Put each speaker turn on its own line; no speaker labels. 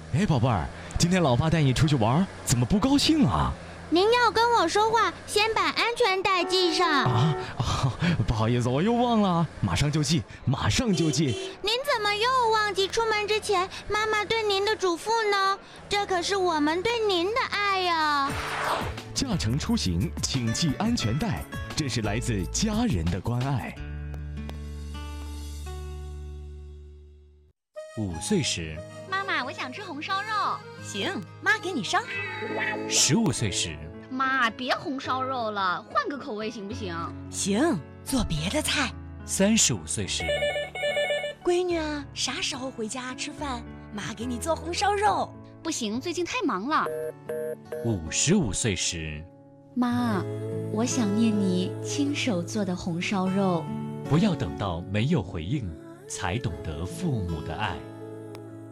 哎，宝贝儿，今天老爸带你出去玩，怎么不高兴啊？
您要跟我说话，先把安全带系上。
不好意思，我又忘了，马上就系，马上就系。
您怎么又忘记出门之前妈妈对您的嘱咐呢？这可是我们对您的爱呀。
驾乘出行，请系安全带，这是来自家人的关爱。
5岁时，
妈妈，我想吃红烧肉。
行，妈给你烧。
15岁时，
妈，别红烧肉了，换个口味行不行？
行，做别的菜。
35岁时，
闺女啊，啥时候回家吃饭？妈给你做红烧肉。
不行，最近太忙了。
55岁时，
妈，我想念你亲手做的红烧肉。
不要等到没有回应，才懂得父母的爱。